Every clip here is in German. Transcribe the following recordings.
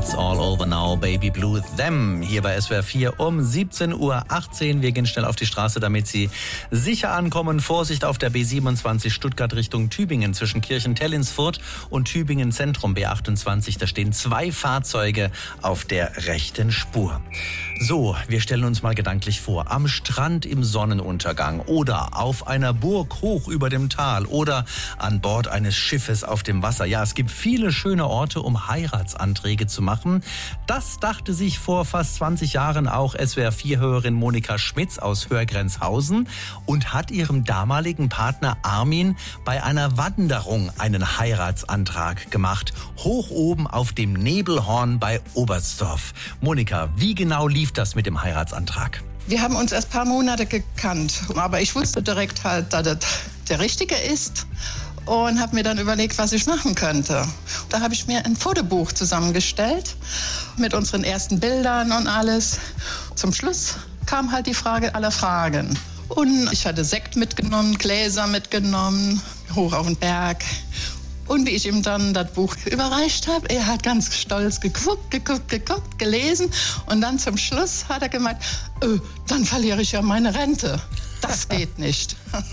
It's all over now, baby blue them. Hier bei SWR 4 um 17:18 Uhr. Wir gehen schnell auf die Straße, damit Sie sicher ankommen. Vorsicht auf der B27 Stuttgart Richtung Tübingen zwischen Kirchen-Tellinsfurt und Tübingen Zentrum B28. Da stehen 2 Fahrzeuge auf der rechten Spur. So, wir stellen uns mal gedanklich vor, am Strand im Sonnenuntergang oder auf einer Burg hoch über dem Tal oder an Bord eines Schiffes auf dem Wasser. Ja, es gibt viele schöne Orte, um Heiratsanträge zu machen. Das dachte sich vor fast 20 Jahren auch SWR4-Hörerin Monika Schmitz aus Hörgrenzhausen und hat ihrem damaligen Partner Armin bei einer Wanderung einen Heiratsantrag gemacht. Hoch oben auf dem Nebelhorn bei Oberstdorf. Monika, wie genau lief das mit dem Heiratsantrag? Wir haben uns erst ein paar Monate gekannt, aber ich wusste direkt halt, dass das der Richtige ist und habe mir dann überlegt, was ich machen könnte. Da habe ich mir ein Fotobuch zusammengestellt mit unseren ersten Bildern und alles. Zum Schluss kam halt die Frage aller Fragen. Und ich hatte Sekt mitgenommen, Gläser mitgenommen, hoch auf den Berg. Und wie ich ihm dann das Buch überreicht habe, er hat ganz stolz geguckt, gelesen. Und dann zum Schluss hat er gemeint, dann verliere ich ja meine Rente. Das geht nicht.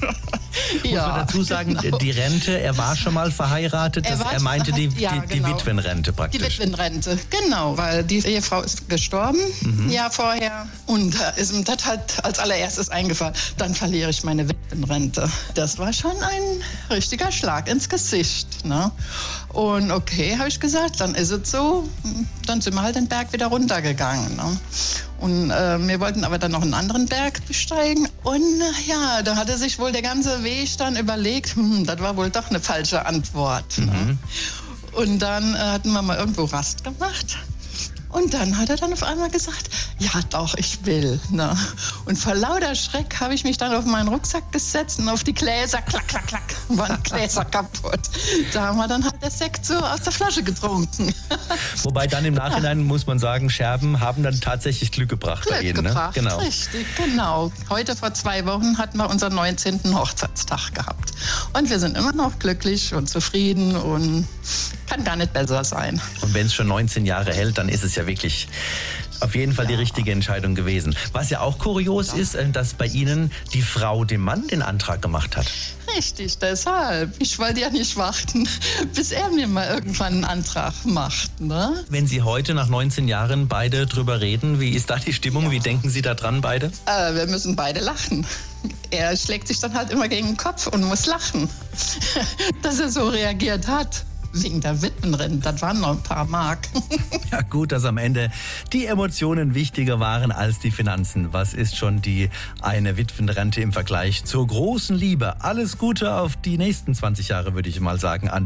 Muss man dazu sagen, genau. Die Rente, er war schon mal verheiratet, er meinte die Witwenrente praktisch. Die Witwenrente, genau, weil die Ehefrau ist gestorben, Jahr vorher. Und da ist ihm das halt als allererstes eingefallen, dann verliere ich meine Witwenrente. Das war schon ein richtiger Schlag ins Gesicht. Ne? Und okay, habe ich gesagt, dann ist es so, dann sind wir halt den Berg wieder runtergegangen. Ne? Und wir wollten aber dann noch einen anderen Berg besteigen. Und ja, da hatte sich wohl der ganze Weg dann überlegt, das war wohl doch eine falsche Antwort. Ne? Und dann hatten wir mal irgendwo Rast gemacht. Und dann hat er dann auf einmal gesagt, ja doch, ich will. Ne? Und vor lauter Schreck habe ich mich dann auf meinen Rucksack gesetzt und auf die Gläser, klack, klack, klack, waren Gläser kaputt. Da haben wir dann halt der Sekt so aus der Flasche getrunken. Wobei dann im Nachhinein muss man sagen, Scherben haben dann tatsächlich Glück gebracht bei Ihnen. Ne? Genau. Richtig, genau. Heute vor 2 Wochen hatten wir unseren 19. Hochzeitstag gehabt. Und wir sind immer noch glücklich und zufrieden und kann gar nicht besser sein. Und wenn es schon 19 Jahre hält, dann ist es ja wirklich auf jeden Fall die richtige Entscheidung gewesen. Was ja auch kurios ist, dass bei Ihnen die Frau dem Mann den Antrag gemacht hat. Richtig, deshalb. Ich wollte ja nicht warten, bis er mir mal irgendwann einen Antrag macht. Ne? Wenn Sie heute nach 19 Jahren beide drüber reden, wie ist da die Stimmung? Ja. Wie denken Sie da dran beide? Wir müssen beide lachen. Er schlägt sich dann halt immer gegen den Kopf und muss lachen, dass er so reagiert hat. Wegen der Witwenrente, das waren noch ein paar Mark. Ja gut, dass am Ende die Emotionen wichtiger waren als die Finanzen. Was ist schon die eine Witwenrente im Vergleich zur großen Liebe? Alles Gute auf die nächsten 20 Jahre, würde ich mal sagen.